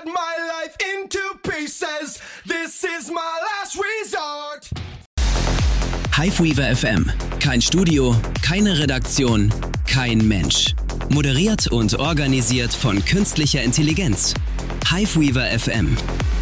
cut my life into pieces. This is my last resort. Hiveweaver FM. Kein Studio, keine Redaktion, kein Mensch. Moderiert und organisiert von künstlicher Intelligenz. Hiveweaver FM.